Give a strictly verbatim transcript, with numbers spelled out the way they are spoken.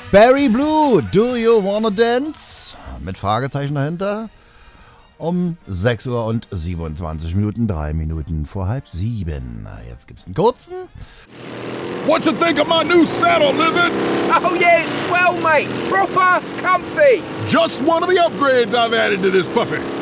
Barry Blue, Do You Wanna Dance? Mit Fragezeichen dahinter. Um sechs Uhr und siebenundzwanzig Minuten, drei Minuten vor halb sieben. Jetzt gibt's einen kurzen. What you think of my new saddle, Lizard? Oh yeah, it's swell, mate. Proper comfy. Just one of the upgrades I've added to this puppy.